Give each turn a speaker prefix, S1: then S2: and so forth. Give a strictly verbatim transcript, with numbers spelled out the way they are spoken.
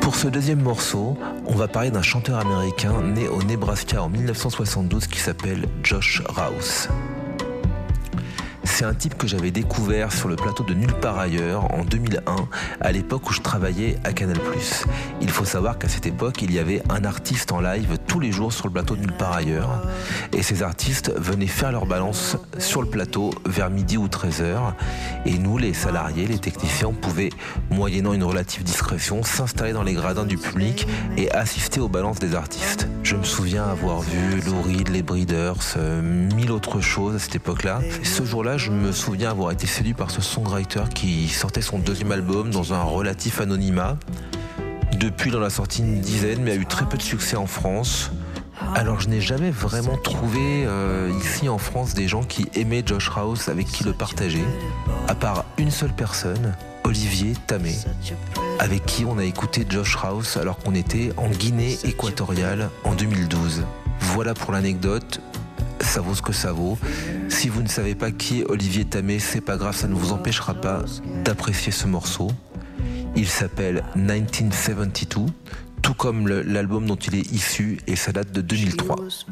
S1: Pour ce deuxième morceau, on va parler d'un chanteur américain né au Nebraska en mille neuf cent soixante-douze qui s'appelle Josh Rouse. C'est un type que j'avais découvert sur le plateau de Nulle part ailleurs en deux mille un, à l'époque où je travaillais à Canal plus. Il faut savoir qu'à cette époque, il y avait un artiste en live tous les jours sur le plateau de Nulle part ailleurs. Et ces artistes venaient faire leur balance sur le plateau vers midi ou treize heures. Et nous, les salariés, les techniciens, pouvaient, moyennant une relative discrétion, s'installer dans les gradins du public et assister aux balances des artistes. Je me souviens avoir vu Lou Reed, les Breeders, euh, mille autres choses à cette époque-là. Et ce jour-là, je me souviens avoir été séduit par ce songwriter qui sortait son deuxième album dans un relatif anonymat. Depuis, il en a sorti une dizaine, mais a eu très peu de succès en France. Alors, je n'ai jamais vraiment trouvé euh, ici en France des gens qui aimaient Josh Rouse, avec qui le partager, à part une seule personne, Olivier Tamé, avec qui on a écouté Josh Rouse alors qu'on était en Guinée équatoriale en deux mille douze. Voilà pour l'anecdote. Ça vaut ce que ça vaut. Si vous ne savez pas qui est Olivier Tamé, c'est pas grave, ça ne vous empêchera pas d'apprécier ce morceau. Il s'appelle dix-neuf soixante-douze, tout comme le, l'album dont il est issu, et ça date de deux mille trois.